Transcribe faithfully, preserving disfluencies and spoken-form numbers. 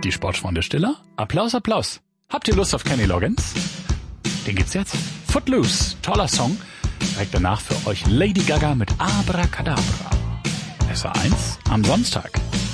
Die Sportfreunde Stiller? Applaus, Applaus. Habt ihr Lust auf Kenny Loggins? Den gibt's jetzt. Footloose, toller Song. Direkt danach für euch Lady Gaga mit Abracadabra. S A eins am Sonntag.